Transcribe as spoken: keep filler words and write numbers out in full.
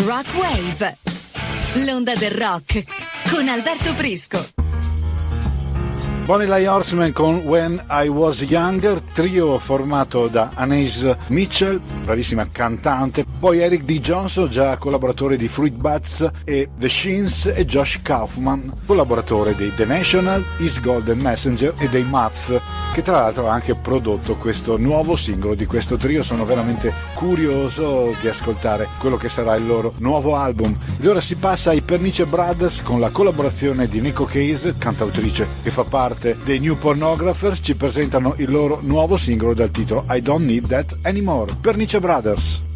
Rock Wave, l'onda del rock con Alberto Prisco. Bonnie Lie Horseman con When I Was Younger, trio formato da Anais Mitchell, bravissima cantante, poi Eric D. Johnson, già collaboratore di Fruit Bats e The Shins, e Josh Kaufman, collaboratore dei The National, East Golden Messenger e dei Mats, che tra l'altro ha anche prodotto questo nuovo singolo di questo trio. Sono veramente curioso di ascoltare quello che sarà il loro nuovo album. Ed ora si passa ai Pernice Brothers con la collaborazione di Nico Case, cantautrice che fa parte dei New Pornographers. Ci presentano il loro nuovo singolo dal titolo I Don't Need That Anymore. Pernice Brothers.